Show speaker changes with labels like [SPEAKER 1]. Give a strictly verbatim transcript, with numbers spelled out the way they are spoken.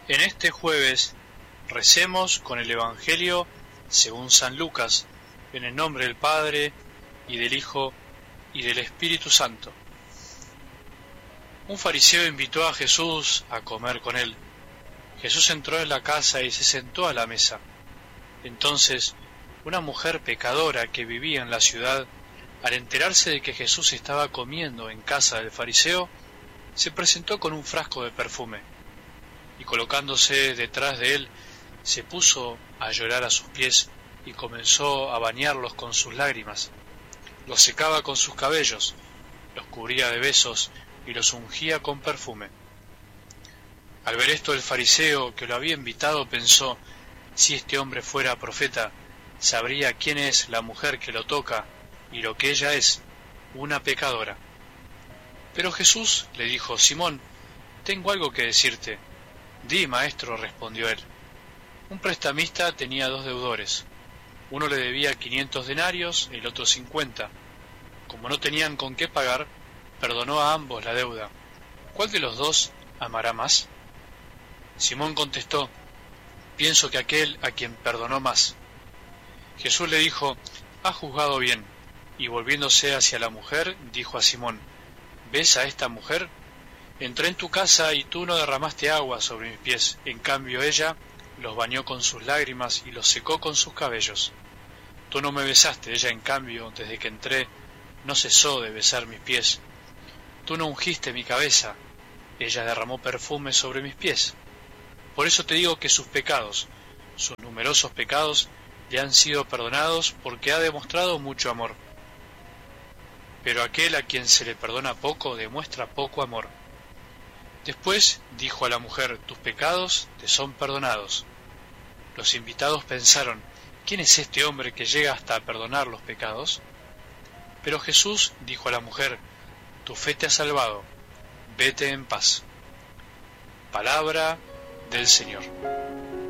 [SPEAKER 1] En este jueves recemos con el Evangelio según San Lucas, en el nombre del Padre, y del Hijo, y del Espíritu Santo. Un fariseo invitó a Jesús a comer con él. Jesús entró en la casa y se sentó a la mesa. Entonces, una mujer pecadora que vivía en la ciudad, al enterarse de que Jesús estaba comiendo en casa del fariseo, se presentó con un frasco de perfume, y colocándose detrás de él, se puso a llorar a sus pies y comenzó a bañarlos con sus lágrimas. Los secaba con sus cabellos, los cubría de besos y los ungía con perfume. Al ver esto, el fariseo que lo había invitado pensó: si este hombre fuera profeta, sabría quién es la mujer que lo toca y lo que ella es, una pecadora. Pero Jesús le dijo: Simón, tengo algo que decirte. Di, maestro, respondió él. Un prestamista tenía dos deudores. Uno le debía quinientos denarios, el otro cincuenta. Como no tenían con qué pagar, perdonó a ambos la deuda. ¿Cuál de los dos amará más? Simón contestó: pienso que aquel a quien perdonó más. Jesús le dijo: has juzgado bien. Y volviéndose hacia la mujer, dijo a Simón: ¿ves a esta mujer? Entré en tu casa y tú no derramaste agua sobre mis pies. En cambio ella los bañó con sus lágrimas y los secó con sus cabellos. Tú no me besaste, ella en cambio, desde que entré, no cesó de besar mis pies. Tú no ungiste mi cabeza, ella derramó perfume sobre mis pies. Por eso te digo que sus pecados, sus numerosos pecados, le han sido perdonados porque ha demostrado mucho amor. Pero aquel a quien se le perdona poco demuestra poco amor. Después dijo a la mujer: tus pecados te son perdonados. Los invitados pensaron: ¿quién es este hombre que llega hasta a perdonar los pecados? Pero Jesús dijo a la mujer: tu fe te ha salvado, vete en paz. Palabra del Señor.